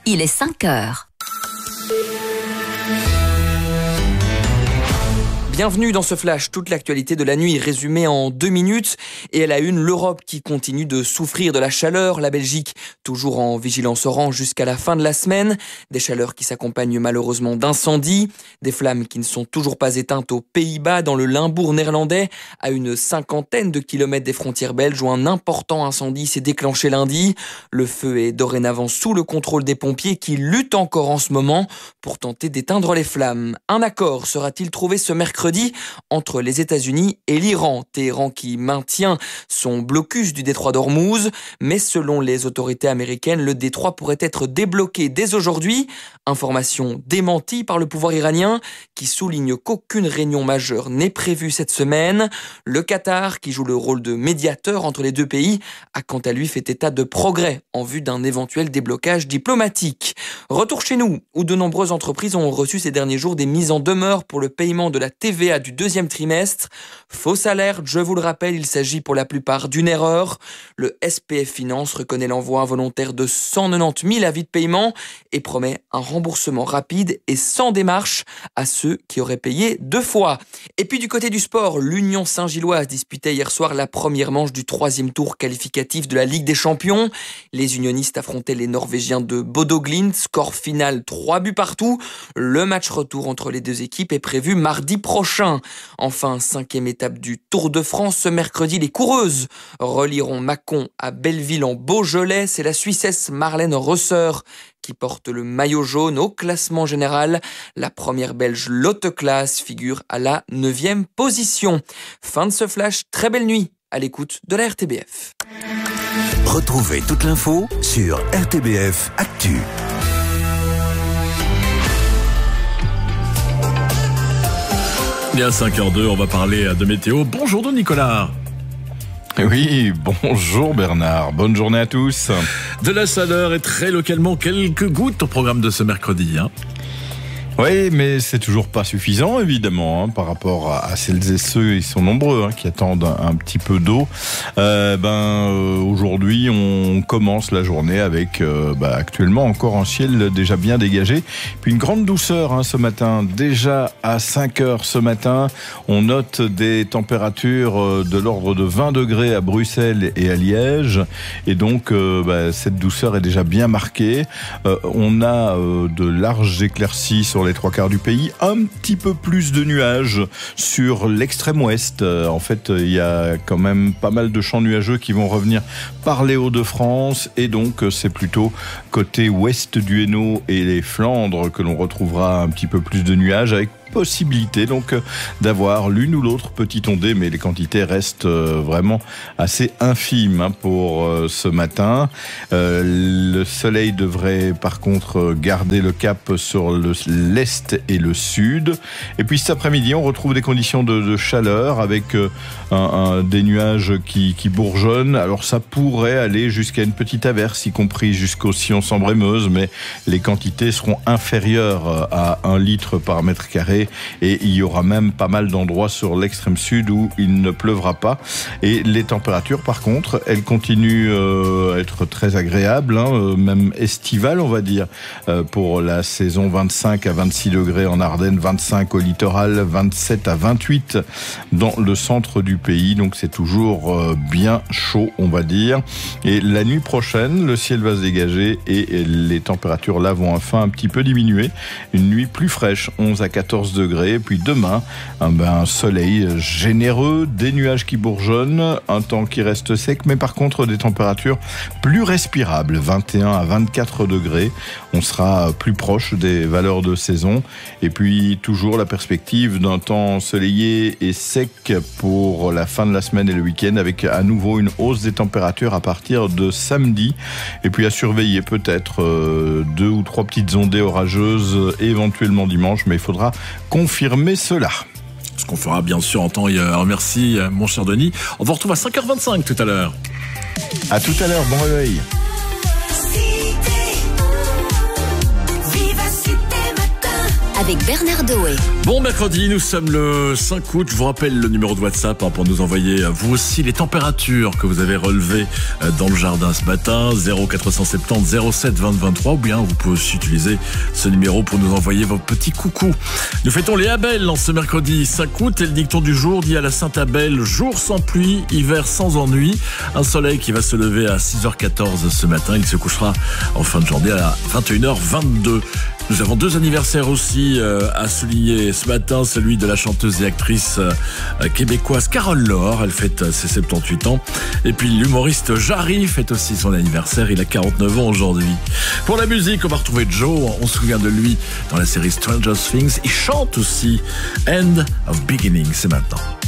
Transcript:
Il est 5 heures. Bienvenue dans ce flash, toute l'actualité de la nuit résumée en 2 minutes. Et à la une, l'Europe qui continue de souffrir de la chaleur. La Belgique toujours en vigilance orange jusqu'à la fin de la semaine. Des chaleurs qui s'accompagnent malheureusement d'incendies. Des flammes qui ne sont toujours pas éteintes aux Pays-Bas, dans le Limbourg néerlandais. À une 50aine de kilomètres des frontières belges où un important incendie s'est déclenché lundi. Le feu est dorénavant sous le contrôle des pompiers qui luttent encore en ce moment pour tenter d'éteindre les flammes. Un accord sera-t-il trouvé ce mercredi entre les États-Unis et l'Iran? Téhéran qui maintient son blocus du détroit d'Ormuz, mais selon les autorités américaines, le détroit pourrait être débloqué dès aujourd'hui. Information démentie par le pouvoir iranien qui souligne qu'aucune réunion majeure n'est prévue cette semaine. Le Qatar, qui joue le rôle de médiateur entre les deux pays, a quant à lui fait état de progrès en vue d'un éventuel déblocage diplomatique. Retour chez nous, où de nombreuses entreprises ont reçu ces derniers jours des mises en demeure pour le paiement de la TVA du deuxième trimestre. Fausse alerte, je vous le rappelle, il s'agit pour la plupart d'une erreur. Le SPF Finance reconnaît l'envoi involontaire de 190 000 avis de paiement et promet un remboursement rapide et sans démarche à ceux qui auraient payé 2 fois. Et puis du côté du sport, l'Union Saint-Gilloise disputait hier soir la première manche du 3e tour qualificatif de la Ligue des Champions. Les unionistes affrontaient les Norvégiens de Bodo Glimt, score final 3 buts partout. Le match retour entre les deux équipes est prévu mardi prochain. Enfin, 5e étape du Tour de France. Ce mercredi, les coureuses relieront Mâcon à Belleville en Beaujolais. C'est la Suissesse Marlène Rösser qui porte le maillot jaune au classement général. La première Belge Lotte Class figure à la 9e position. Fin de ce flash, très belle nuit à l'écoute de la RTBF. Retrouvez toute l'info sur RTBF Actu. Bien à 5h02, on va parler de météo. Bonjour de Nicolas. Oui, bonjour Bernard, bonne journée à tous. De la chaleur et très localement quelques gouttes au programme de ce mercredi. Oui, mais c'est toujours pas suffisant, évidemment, par rapport à celles et ceux, ils sont nombreux, qui attendent un petit peu d'eau. Aujourd'hui, on commence la journée avec actuellement encore un ciel déjà bien dégagé. Puis une grande douceur ce matin. Déjà à 5h ce matin, on note des températures de l'ordre de 20 degrés à Bruxelles et à Liège. Et donc, cette douceur est déjà bien marquée. On a de larges éclaircies sur les 3/4 du pays, un petit peu plus de nuages sur l'extrême ouest. En fait, il y a quand même pas mal de champs nuageux qui vont revenir par les Hauts-de-France et donc c'est plutôt côté ouest du Hainaut et les Flandres que l'on retrouvera un petit peu plus de nuages avec possibilité donc d'avoir l'une ou l'autre petite ondée, mais les quantités restent vraiment assez infimes pour ce matin. Le soleil devrait par contre garder le cap sur l'est et le sud. Et puis cet après-midi, on retrouve des conditions de chaleur avec des nuages qui bourgeonnent. Alors ça pourrait aller jusqu'à une petite averse, y compris jusqu'au Sion-Sambre-et-Meuse, mais les quantités seront inférieures à 1 litre par mètre carré. Et il y aura même pas mal d'endroits sur l'extrême sud où il ne pleuvra pas. Et les températures, par contre, elles continuent à être très agréables, même estivales, on va dire, pour la saison. 25 à 26 degrés en Ardennes, 25 au littoral, 27 à 28 dans le centre du pays. Donc c'est toujours bien chaud, on va dire. Et la nuit prochaine, le ciel va se dégager et les températures là vont enfin un petit peu diminuer. Une nuit plus fraîche, 11 à 14 degrés. Et puis demain, un soleil généreux, des nuages qui bourgeonnent, un temps qui reste sec, mais par contre des températures plus respirables, 21 à 24 degrés. On sera plus proche des valeurs de saison. Et puis toujours la perspective d'un temps ensoleillé et sec pour la fin de la semaine et le week-end, avec à nouveau une hausse des températures à partir de samedi. Et puis à surveiller peut-être 2 ou 3 petites ondées orageuses éventuellement dimanche, mais il faudra confirmer cela. Ce qu'on fera bien sûr en temps et heure. Merci mon cher Denis. On vous retrouve à 5h25 tout à l'heure. À tout à l'heure, bon réveil. Avec avec Bernard Doé. Bon mercredi, nous sommes le 5 août. Je vous rappelle le numéro de WhatsApp pour nous envoyer vous aussi les températures que vous avez relevées dans le jardin ce matin. 0470 07 20 23 ou bien vous pouvez aussi utiliser ce numéro pour nous envoyer vos petits coucous. Nous fêtons les Abel en ce mercredi 5 août et le dicton du jour dit à la Sainte Abel: jour sans pluie, hiver sans ennui. Un soleil qui va se lever à 6h14 ce matin. Il se couchera en fin de journée à 21h22. Nous avons 2 anniversaires aussi à souligner ce matin, celui de la chanteuse et actrice québécoise Carole Laure, elle fête ses 78 ans. Et puis l'humoriste Jarry fête aussi son anniversaire, il a 49 ans aujourd'hui. Pour la musique, on va retrouver Joe, on se souvient de lui dans la série Stranger Things. Il chante aussi End of Beginning, c'est maintenant.